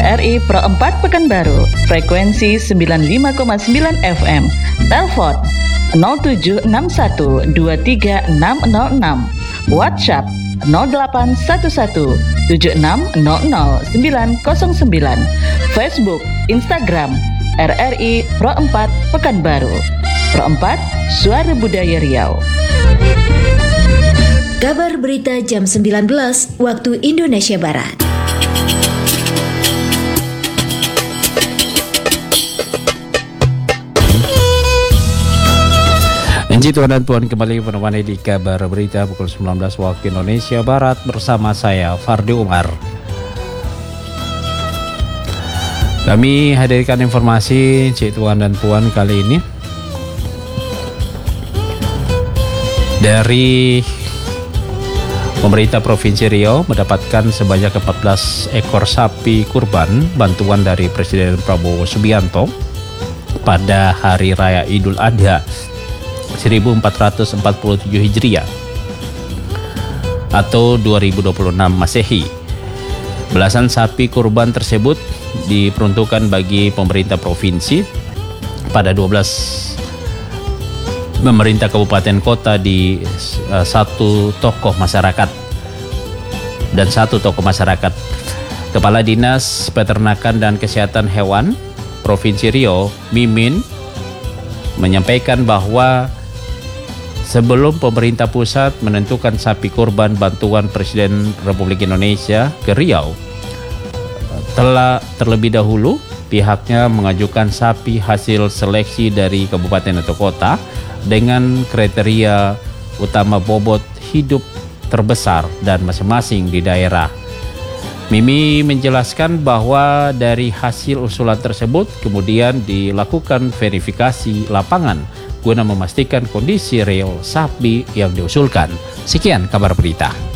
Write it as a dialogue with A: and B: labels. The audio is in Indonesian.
A: RRI Pro 4 Pekanbaru, frekuensi 95,9 FM, telepon 0761 23606, WhatsApp 0811 7600 909, Facebook, Instagram, RRI Pro 4 Pekanbaru. Pro 4, Suara Budaya Riau.
B: Kabar berita jam 19 waktu Indonesia Barat.
C: Puji Tuhan dan Puan, kembali menemani di kabar berita pukul 19 waktu Indonesia Barat bersama saya Fardi Umar. Kami hadirkan informasi Cik Tuan dan Puan kali ini dari pemerintah Provinsi Riau mendapatkan sebanyak 14 ekor sapi kurban bantuan dari Presiden Prabowo Subianto pada Hari Raya Idul Adha 1447 Hijriah atau 2026 Masehi. Belasan sapi kurban tersebut diperuntukkan bagi pemerintah provinsi pada 12 pemerintah kabupaten kota di satu tokoh masyarakat dan satu tokoh masyarakat. Kepala Dinas Peternakan dan Kesehatan Hewan Provinsi Riau, Mimin, menyampaikan bahwa sebelum pemerintah pusat menentukan sapi kurban bantuan Presiden Republik Indonesia ke Riau, telah terlebih dahulu pihaknya mengajukan sapi hasil seleksi dari kabupaten atau kota dengan kriteria utama bobot hidup terbesar dan masing-masing di daerah. Mimi menjelaskan bahwa dari hasil usulan tersebut kemudian dilakukan verifikasi lapangan guna memastikan kondisi real sapi yang diusulkan. Sekian kabar berita.